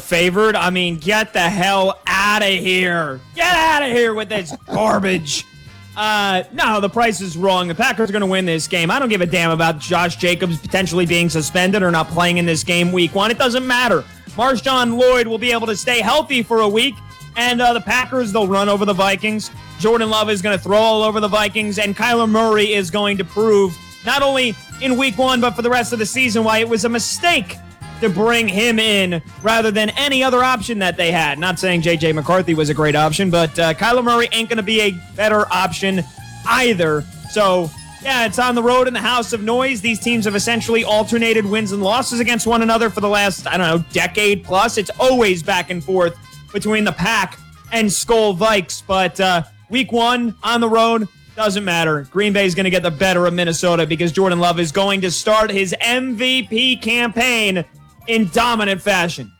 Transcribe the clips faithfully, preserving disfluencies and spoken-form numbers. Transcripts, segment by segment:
favored. I mean, get the hell out of here. Get out of here with this garbage. Uh, no, the price is wrong. The Packers are going to win this game. I don't give a damn about Josh Jacobs potentially being suspended or not playing in this game week one. It doesn't matter. Marshawn Lloyd will be able to stay healthy for a week, and uh, the Packers, they'll run over the Vikings. Jordan Love is going to throw all over the Vikings, and Kyler Murray is going to prove, not only in week one, but for the rest of the season, why it was a mistake to bring him in rather than any other option that they had. Not saying J J McCarthy was a great option, but uh, Kyler Murray ain't going to be a better option either. So, yeah, it's on the road in the House of Noise. These teams have essentially alternated wins and losses against one another for the last, I don't know, decade plus. It's always back and forth between the Pack and Skull Vikes. But uh, week one on the road, doesn't matter. Green Bay is going to get the better of Minnesota because Jordan Love is going to start his M V P campaign in dominant fashion.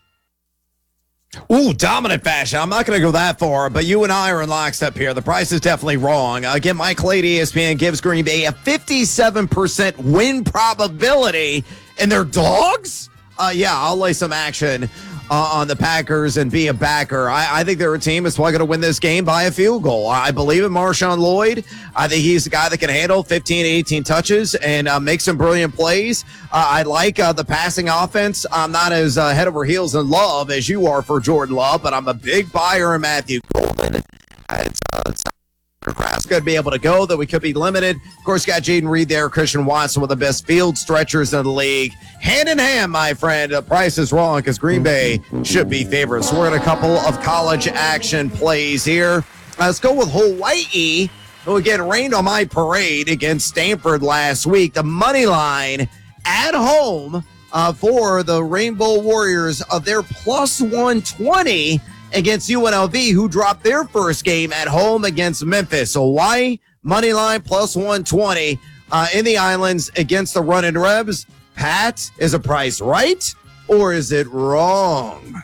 Ooh, dominant fashion. I'm not going to go that far, but you and I are in lockstep here. The price is definitely wrong. Again, Mike Lade, E S P N, gives Green Bay a fifty-seven percent win probability, and they're dogs? Uh, yeah, I'll lay some action uh, on the Packers and be a backer. I, I think they're a team that's probably going to win this game by a field goal. I believe in Marshawn Lloyd. I think he's a guy that can handle fifteen, eighteen touches and uh, make some brilliant plays. Uh, I like uh, the passing offense. I'm not as uh, head over heels in love as you are for Jordan Love, but I'm a big buyer in Matthew Golden. It's, uh, it's Nebraska going to be able to go, though we could be limited. Of course, got Jaden Reed there, Christian Watson, one of the best field stretchers in the league. Hand in hand, my friend. The price is wrong because Green Bay should be favorites. So we're in a couple of college action plays here. Uh, let's go with Hawaii, who again rained on my parade against Stanford last week. The money line at home uh, for the Rainbow Warriors of their plus one twenty against U N L V, who dropped their first game at home against Memphis. So why money line plus one twenty uh, in the Islands against the Running Rebs? Pat, is a price right or is it wrong?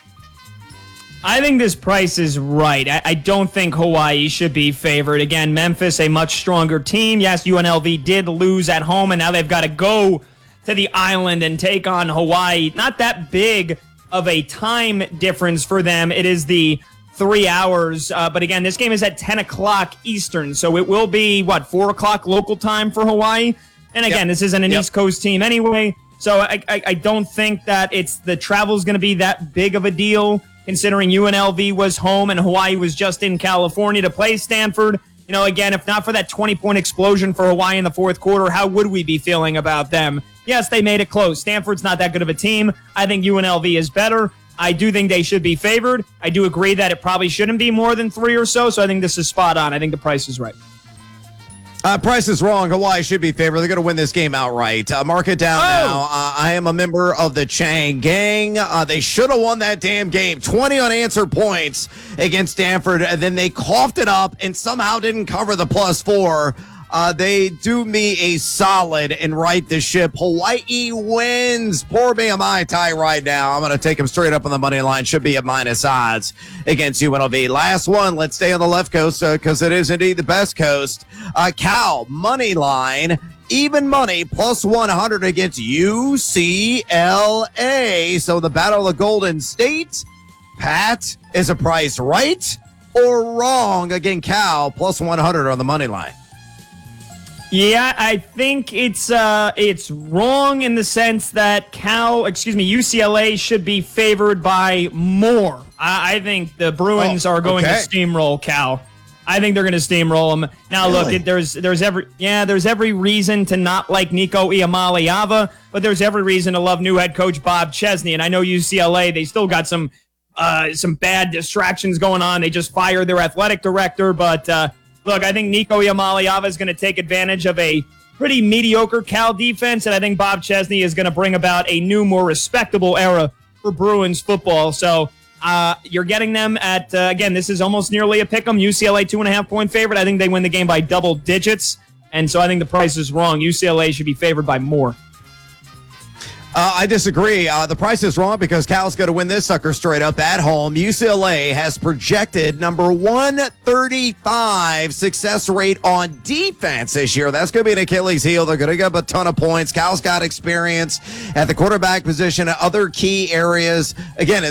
I think this price is right. I, I don't think Hawaii should be favored. Again, Memphis, a much stronger team. Yes, U N L V did lose at home, and now they've got to go to the island and take on Hawaii. Not that big of a time difference for them. It is the three hours. Uh, but again, this game is at ten o'clock Eastern, so it will be, what, four o'clock local time for Hawaii? And again, yep. This isn't an yep. East Coast team anyway, so I, I, I don't think that it's the travel's going to be that big of a deal, considering U N L V was home and Hawaii was just in California to play Stanford. You know, again, if not for that twenty-point explosion for Hawaii in the fourth quarter, how would we be feeling about them? Yes, they made it close. Stanford's not that good of a team. I think U N L V is better. I do think they should be favored. I do agree that it probably shouldn't be more than three or so, so I think this is spot on. I think the price is right. Uh, price is wrong. Hawaii should be favored. They're going to win this game outright. Uh, mark it down oh. now. Uh, I am a member of the Chang Gang. Uh, they should have won that damn game. twenty unanswered points against Stanford, and then they coughed it up and somehow didn't cover the plus four. Uh, they do me a solid and right the ship. Hawaii wins. Poor me am I tie right now. I'm going to take them straight up on the money line. Should be at minus odds against U N L V. Last one. Let's stay on the left coast because uh, it is indeed the best coast. Uh, Cal, money line, even money, plus one hundred against U C L A. So the Battle of Golden State. Pat, is a price right or wrong? Again, Cal, plus one hundred on the money line. Yeah, I think it's uh, it's wrong in the sense that Cal, excuse me, U C L A should be favored by more. I, I think the Bruins oh, are going okay. to steamroll Cal. I think they're going to steamroll them. Now, really? look, there's there's every yeah, there's every reason to not like Nico Iamaleava, but there's every reason to love new head coach Bob Chesney. And I know U C L A, they still got some uh, some bad distractions going on. They just fired their athletic director, but. Uh, Look, I think Nico Iamaleava is going to take advantage of a pretty mediocre Cal defense, and I think Bob Chesney is going to bring about a new, more respectable era for Bruins football. So uh, you're getting them at, uh, again, this is almost nearly a pick 'em. U C L A two and a half point favorite. I think they win the game by double digits, and so I think the price is wrong. U C L A should be favored by more. Uh, I disagree. Uh, the price is wrong because Cal's going to win this sucker straight up at home. U C L A has projected number one thirty-five success rate on defense this year. That's going to be an Achilles heel. They're going to give a ton of points. Cal's got experience at the quarterback position, at other key areas. Again,